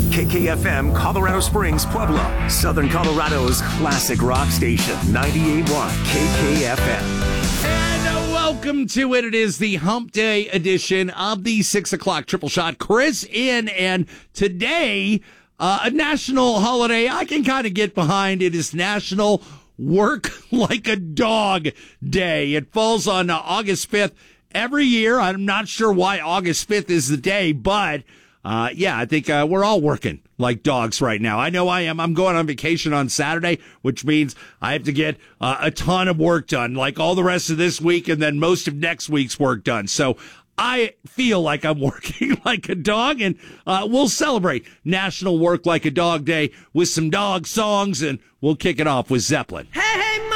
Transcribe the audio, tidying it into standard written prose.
KKFM, Colorado Springs, Pueblo, Southern Colorado's classic rock station, 98.1 KKFM. And welcome to it. It is the Hump Day edition of the 6 o'clock Triple Shot. Chris in, and today, a national holiday I can kind of get behind. It is National Work Like a Dog Day. It falls on August 5th every year. I'm not sure why August 5th is the day, but I think we're all working like dogs right now. I know I am. I'm going on vacation on Saturday, which means I have to get a ton of work done, like all the rest of this week and then most of next week's work done. So I feel like I'm working like a dog, and we'll celebrate National Work Like a Dog Day with some dog songs, and we'll kick it off with Zeppelin. Hey, hey,